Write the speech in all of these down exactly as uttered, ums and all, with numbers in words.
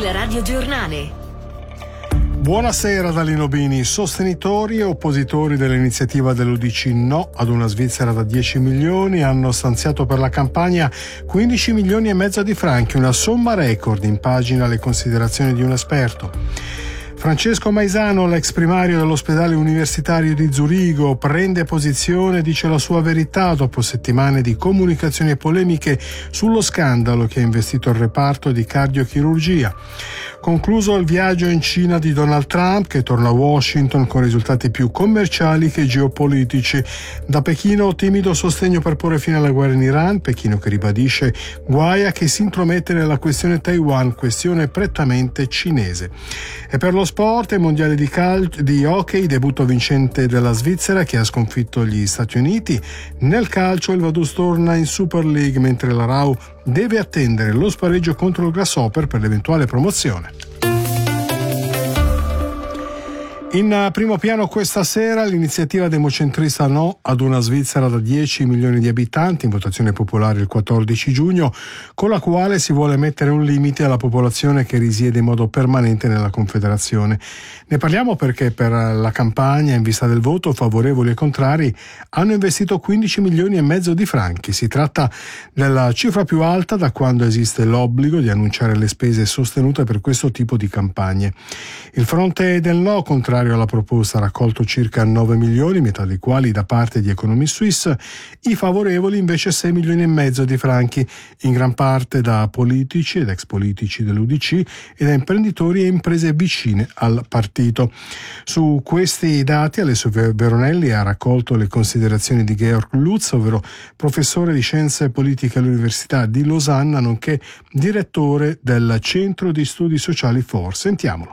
radiogiornale. Buonasera da Lino Bini. Sostenitori e oppositori dell'iniziativa dell'U D C No ad una Svizzera da dieci milioni hanno stanziato per la campagna quindici milioni e mezzo di franchi, una somma record, in pagina le considerazioni di un esperto. Francesco Maisano, l'ex primario dell'ospedale universitario di Zurigo, prende posizione e dice la sua verità dopo settimane di comunicazioni e polemiche sullo scandalo che ha investito il reparto di cardiochirurgia. Concluso il viaggio in Cina di Donald Trump, che torna a Washington con risultati più commerciali che geopolitici. Da Pechino timido sostegno per porre fine alla guerra in Iran, Pechino che ribadisce guai a chi si intromette nella questione Taiwan, questione prettamente cinese. E per lo sport, il mondiale di, cal- di hockey, debutto vincente della Svizzera che ha sconfitto gli Stati Uniti. Nel calcio il Vaduz torna in Super League, mentre la Rau deve attendere lo spareggio contro il Grasshopper per l'eventuale promozione. In primo piano questa sera l'iniziativa democentrista No ad una Svizzera da dieci milioni di abitanti, in votazione popolare il quattordici giugno, con la quale si vuole mettere un limite alla popolazione che risiede in modo permanente nella Confederazione. Ne parliamo perché per la campagna in vista del voto favorevoli e contrari hanno investito quindici milioni e mezzo di franchi. Si tratta della cifra più alta da quando esiste l'obbligo di annunciare le spese sostenute per questo tipo di campagne. Il fronte del No, contrario alla proposta, ha raccolto circa nove milioni, metà dei quali da parte di Economist Suisse, i favorevoli invece sei milioni e mezzo di franchi, in gran parte da politici ed ex politici dell'U D C e da imprenditori e imprese vicine al partito. Su questi dati Alessio Veronelli ha raccolto le considerazioni di Georg Lutz, ovvero professore di scienze politiche all'Università di Losanna, nonché direttore del Centro di Studi Sociali F O R. Sentiamolo.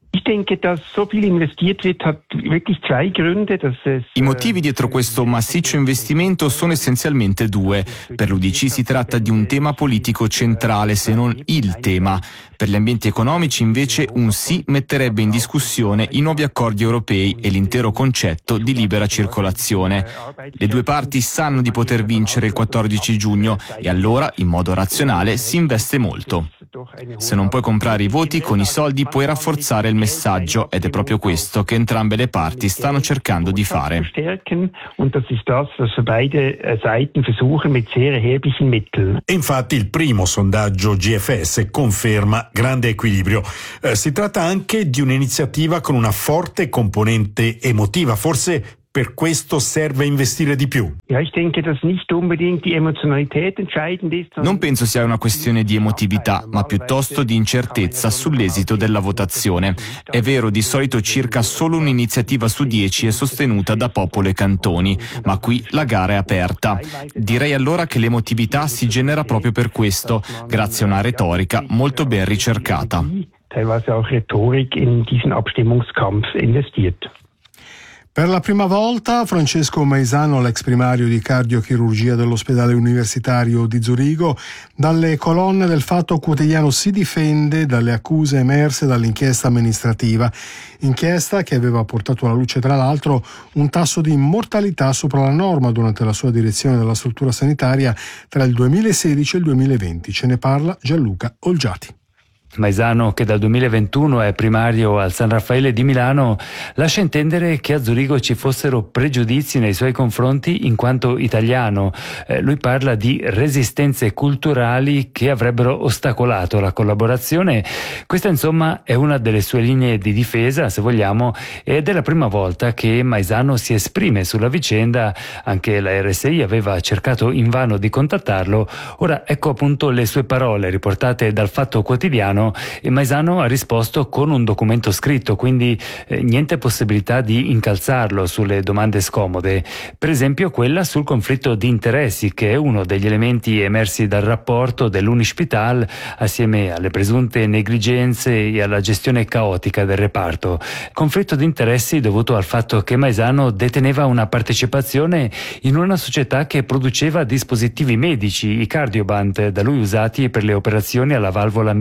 I motivi dietro questo massiccio investimento sono essenzialmente due. Per l'U D C si tratta di un tema politico centrale, se non il tema. Per gli ambienti economici, invece, un sì metterebbe in discussione i nuovi accordi europei e l'intero concetto di libera circolazione. Le due parti sanno di poter vincere il quattordici giugno e allora, in modo razionale, si investe molto. Se non puoi comprare i voti, con i soldi puoi rafforzare il messaggio, ed è proprio questo che entrambe le parti stanno cercando di fare. E infatti il primo sondaggio G F S conferma grande equilibrio. Eh, si tratta anche di un'iniziativa con una forte componente emotiva, forse per questo serve investire di più. Non penso sia una questione di emotività, ma piuttosto di incertezza sull'esito della votazione. È vero, di solito circa solo un'iniziativa su dieci è sostenuta da popolo e cantoni, ma qui la gara è aperta. Direi allora che l'emotività si genera proprio per questo, grazie a una retorica molto ben ricercata. Teilweise auch Rhetorik in diesen Abstimmungskampf investiert. Per la prima volta Francesco Maisano, l'ex primario di cardiochirurgia dell'ospedale universitario di Zurigo, dalle colonne del Fatto Quotidiano si difende dalle accuse emerse dall'inchiesta amministrativa, inchiesta che aveva portato alla luce tra l'altro un tasso di mortalità sopra la norma durante la sua direzione della struttura sanitaria tra il duemilasedici e il duemilaventi. Ce ne parla Gianluca Olgiati. Maisano, che dal duemilaventuno è primario al San Raffaele di Milano, lascia intendere che a Zurigo ci fossero pregiudizi nei suoi confronti in quanto italiano. Eh, lui parla di resistenze culturali che avrebbero ostacolato la collaborazione. Questa insomma è una delle sue linee di difesa, se vogliamo, ed è la prima volta che Maisano si esprime sulla vicenda. Anche la R S I aveva cercato invano di contattarlo. Ora ecco appunto le sue parole riportate dal Fatto Quotidiano, e Maisano ha risposto con un documento scritto, quindi eh, niente possibilità di incalzarlo sulle domande scomode, per esempio quella sul conflitto di interessi, che è uno degli elementi emersi dal rapporto dell'Unispital assieme alle presunte negligenze e alla gestione caotica del reparto. Conflitto di interessi dovuto al fatto che Maisano deteneva una partecipazione in una società che produceva dispositivi medici, i Cardioband, da lui usati per le operazioni alla valvola mitrale,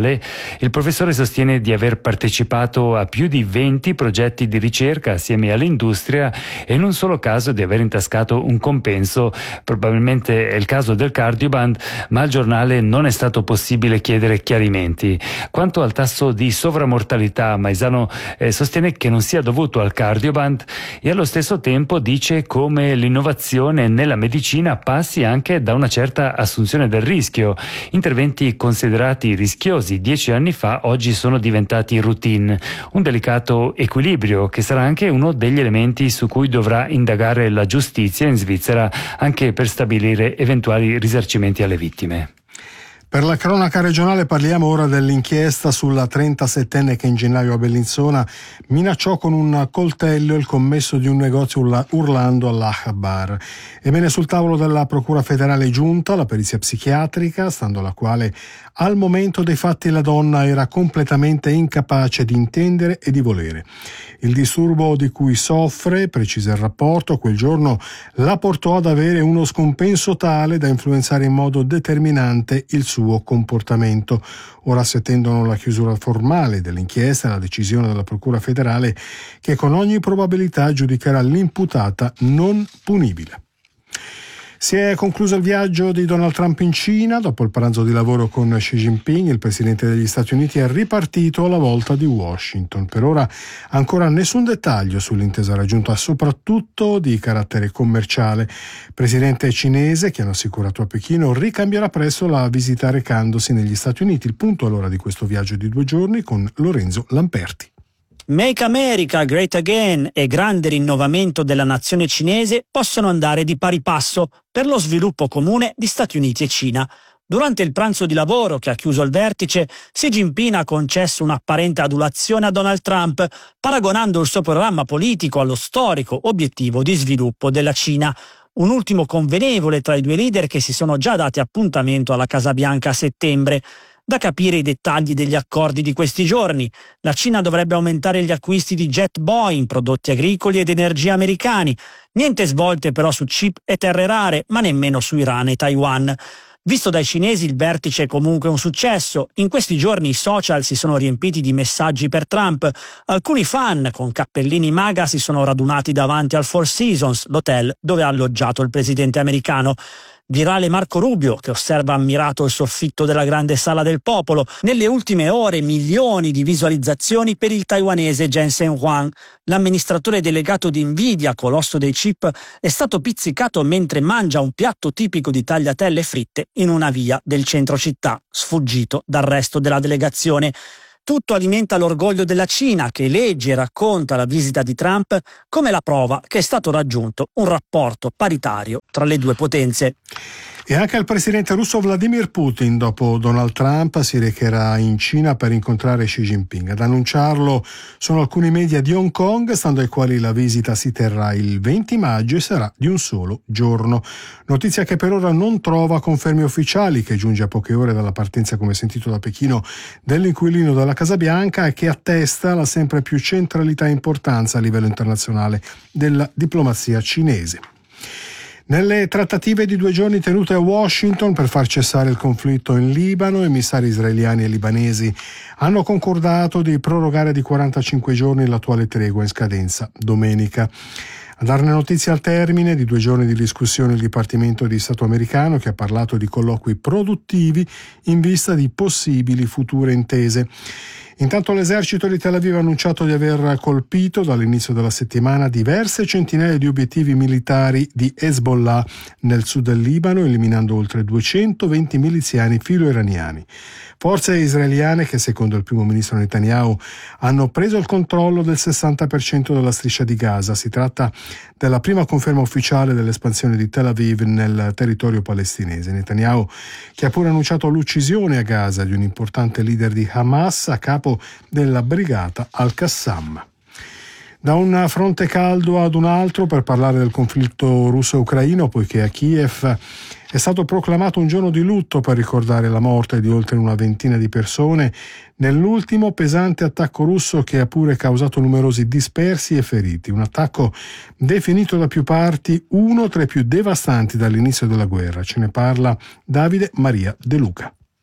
generale, il professore sostiene di aver partecipato a più di venti progetti di ricerca assieme all'industria e in un solo caso di aver intascato un compenso. Probabilmente è il caso del Cardioband, ma al giornale non è stato possibile chiedere chiarimenti. Quanto al tasso di sovramortalità, Maisano eh, sostiene che non sia dovuto al Cardioband e allo stesso tempo dice come l'innovazione nella medicina passi anche da una certa assunzione del rischio. Interventi considerati rischiosi dieci anni fa oggi sono diventati routine, un delicato equilibrio che sarà anche uno degli elementi su cui dovrà indagare la giustizia in Svizzera, anche per stabilire eventuali risarcimenti alle vittime. Per la cronaca regionale parliamo ora dell'inchiesta sulla trentasettenne che in gennaio a Bellinzona minacciò con un coltello il commesso di un negozio urla- urlando all'Ah Bar. Ebbene, sul tavolo della Procura federale è giunta la perizia psichiatrica, stando alla quale al momento dei fatti la donna era completamente incapace di intendere e di volere. Il disturbo di cui soffre, precisa il rapporto, quel giorno la portò ad avere uno scompenso tale da influenzare in modo determinante il suo comportamento. Ora si attendono la chiusura formale dell'inchiesta e la decisione della Procura federale che con ogni probabilità giudicherà l'imputata non punibile. Si è concluso il viaggio di Donald Trump in Cina. Dopo il pranzo di lavoro con Xi Jinping, il presidente degli Stati Uniti è ripartito alla volta di Washington. Per ora ancora nessun dettaglio sull'intesa raggiunta, soprattutto di carattere commerciale. Presidente cinese, che hanno assicurato a Pechino, ricambierà presto la visita recandosi negli Stati Uniti. Il punto allora di questo viaggio di due giorni con Lorenzo Lamperti. Make America Great Again e grande rinnovamento della nazione cinese possono andare di pari passo per lo sviluppo comune di Stati Uniti e Cina. Durante il pranzo di lavoro che ha chiuso il vertice, Xi Jinping ha concesso un'apparente adulazione a Donald Trump, paragonando il suo programma politico allo storico obiettivo di sviluppo della Cina. Un ultimo convenevole tra i due leader che si sono già dati appuntamento alla Casa Bianca a settembre. Da capire i dettagli degli accordi di questi giorni. La Cina dovrebbe aumentare gli acquisti di jet Boeing, prodotti agricoli ed energia americani. Niente svolte però su chip e terre rare, ma nemmeno su Iran e Taiwan. Visto dai cinesi il vertice è comunque un successo. In questi giorni i social si sono riempiti di messaggi per Trump. Alcuni fan con cappellini MAGA si sono radunati davanti al Four Seasons, l'hotel dove ha alloggiato il presidente americano. Virale Marco Rubio, che osserva ammirato il soffitto della grande sala del popolo. Nelle ultime ore milioni di visualizzazioni per il taiwanese Jensen Huang. L'amministratore delegato di Nvidia, colosso dei chip, è stato pizzicato mentre mangia un piatto tipico di tagliatelle fritte in una via del centro città, sfuggito dal resto della delegazione. Tutto alimenta l'orgoglio della Cina, che elegge e racconta la visita di Trump come la prova che è stato raggiunto un rapporto paritario tra le due potenze. E anche il presidente russo Vladimir Putin, dopo Donald Trump, si recherà in Cina per incontrare Xi Jinping. Ad annunciarlo sono alcuni media di Hong Kong, stando ai quali la visita si terrà il venti maggio e sarà di un solo giorno. Notizia che per ora non trova confermi ufficiali, che giunge a poche ore dalla partenza, come sentito da Pechino, dell'inquilino della Casa Bianca e che attesta la sempre più centralità e importanza a livello internazionale della diplomazia cinese. Nelle trattative di due giorni tenute a Washington per far cessare il conflitto in Libano, emissari israeliani e libanesi hanno concordato di prorogare di quarantacinque giorni l'attuale tregua in scadenza domenica. A darne notizia al termine di due giorni di discussione il Dipartimento di Stato americano, che ha parlato di colloqui produttivi in vista di possibili future intese. Intanto l'esercito di Tel Aviv ha annunciato di aver colpito dall'inizio della settimana diverse centinaia di obiettivi militari di Hezbollah nel sud del Libano, eliminando oltre duecentoventi miliziani filo-iraniani. Forze israeliane che, secondo il primo ministro Netanyahu, hanno preso il controllo del sessanta per cento della striscia di Gaza. Si tratta della prima conferma ufficiale dell'espansione di Tel Aviv nel territorio palestinese. Netanyahu, che ha pure annunciato l'uccisione a Gaza di un importante leader di Hamas a capo della brigata Al-Qassam. Da un fronte caldo ad un altro per parlare del conflitto russo-ucraino, poiché a Kiev è stato proclamato un giorno di lutto per ricordare la morte di oltre una ventina di persone nell'ultimo pesante attacco russo che ha pure causato numerosi dispersi e feriti. Un attacco definito da più parti uno tra i più devastanti dall'inizio della guerra. Ce ne parla Davide Maria De Luca.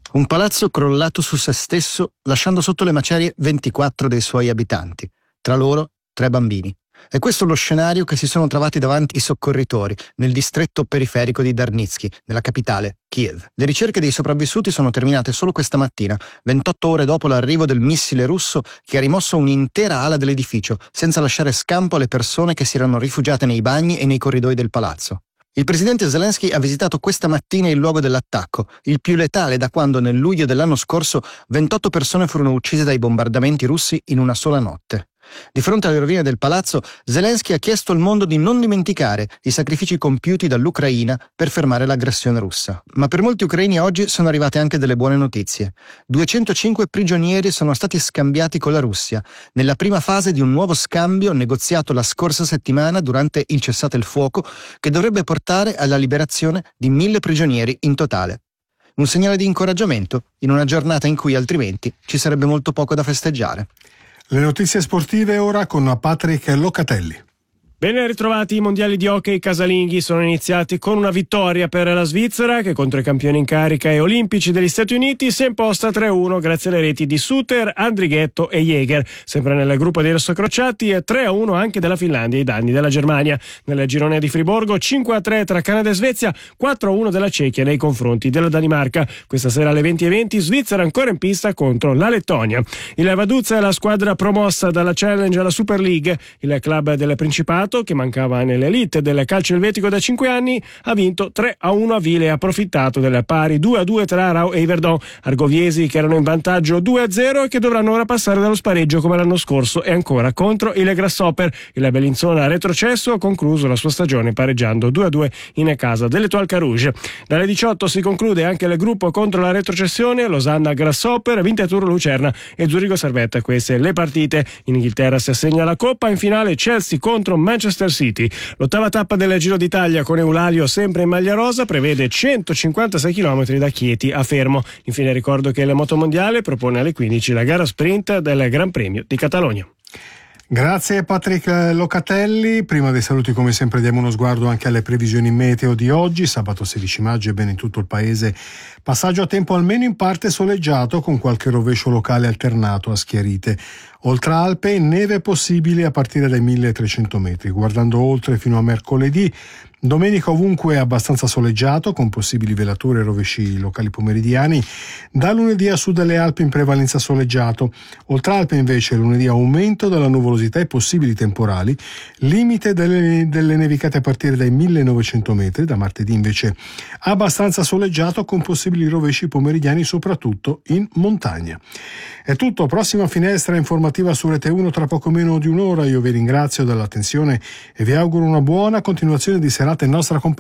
Un palazzo crollato su se stesso, lasciando sotto le macerie ventiquattro dei suoi abitanti, tra loro tre bambini. È questo lo scenario che si sono trovati davanti i soccorritori nel distretto periferico di Darnitsky, nella capitale, Kiev. Le ricerche dei sopravvissuti sono terminate solo questa mattina, ventotto ore dopo l'arrivo del missile russo che ha rimosso un'intera ala dell'edificio, senza lasciare scampo alle persone che si erano rifugiate nei bagni e nei corridoi del palazzo. Il presidente Zelensky ha visitato questa mattina il luogo dell'attacco, il più letale da quando nel luglio dell'anno scorso ventotto persone furono uccise dai bombardamenti russi in una sola notte. Di fronte alle rovine del palazzo, Zelensky ha chiesto al mondo di non dimenticare i sacrifici compiuti dall'Ucraina per fermare l'aggressione russa. Ma per molti ucraini oggi sono arrivate anche delle buone notizie. duecentocinque prigionieri sono stati scambiati con la Russia, nella prima fase di un nuovo scambio negoziato la scorsa settimana durante il cessate il fuoco, che dovrebbe portare alla liberazione di mille prigionieri in totale. Un segnale di incoraggiamento in una giornata in cui altrimenti ci sarebbe molto poco da festeggiare. Le notizie sportive ora con Patrick Locatelli. Ben ritrovati, i mondiali di hockey casalinghi sono iniziati con una vittoria per la Svizzera che contro i campioni in carica e olimpici degli Stati Uniti si è imposta tre a uno grazie alle reti di Suter, Andrighetto e Jäger. Sempre nel gruppo dei rossocrociati e tre a uno anche della Finlandia ai danni della Germania. Nel girone di Friburgo cinque a tre tra Canada e Svezia, quattro a uno della Cechia nei confronti della Danimarca. Questa sera alle venti e venti Svizzera ancora in pista contro la Lettonia. Il Vaduzza è la squadra promossa dalla Challenge alla Super League. Il club del Principato, che mancava nell'elite del calcio elvetico da cinque anni, ha vinto tre a uno a Vile e ha approfittato del pari due a due tra Arau e Yverdon. Argoviesi che erano in vantaggio due a zero e che dovranno ora passare dallo spareggio come l'anno scorso e ancora contro il Grasshopper. Il Bellinzona retrocesso ha concluso la sua stagione pareggiando due a due in casa dell'Étoile Carouge. Dalle diciotto si conclude anche il gruppo contro la retrocessione, Losanna Grasshopper, Winterthur Lucerna e Zurigo Servette. Queste le partite. In Inghilterra si assegna la Coppa, in finale Chelsea contro Manchester City. L'ottava tappa del Giro d'Italia con Eulalio sempre in maglia rosa prevede centocinquantasei chilometri da Chieti a Fermo. Infine ricordo che il Motomondiale propone alle quindici la gara sprint del Gran Premio di Catalogna. Grazie Patrick Locatelli. Prima dei saluti come sempre diamo uno sguardo anche alle previsioni meteo di oggi. Sabato sedici maggio e bene in tutto il paese passaggio a tempo almeno in parte soleggiato con qualche rovescio locale alternato a schiarite. Oltre Alpe neve possibile a partire dai milletrecento metri. Guardando oltre fino a mercoledì, domenica ovunque abbastanza soleggiato con possibili velature e rovesci locali pomeridiani. Da lunedì a sud delle Alpi in prevalenza soleggiato. Oltre Alpe invece lunedì aumento della nuvolosità e possibili temporali. Limite delle, delle nevicate a partire dai millenovecento metri. Da martedì invece abbastanza soleggiato con possibili rovesci pomeridiani soprattutto in montagna. È tutto, prossima finestra informativa su Rete uno tra poco meno di un'ora. Io vi ringrazio dell'attenzione e vi auguro una buona continuazione di serata in nostra compagnia.